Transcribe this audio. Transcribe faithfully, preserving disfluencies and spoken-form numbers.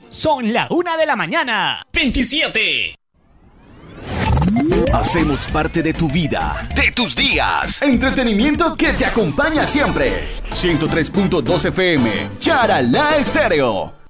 Son la una de la mañana. veintisiete. Hacemos parte de tu vida, de tus días. Entretenimiento que te acompaña siempre. ciento tres punto dos F M, Charalá Estéreo.